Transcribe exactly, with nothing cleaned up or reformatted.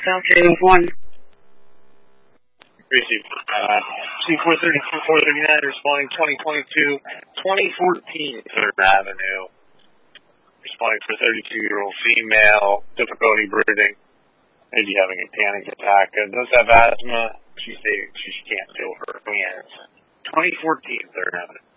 South J one. Received. Uh, C four thirty-two, four thirty-nine, responding twenty twenty-two, twenty fourteen Third Avenue. Responding for thirty-two-year-old female, difficulty breathing, maybe having a panic attack. Uh, does have asthma. She's stating she can't feel her hands. twenty fourteen Third Avenue.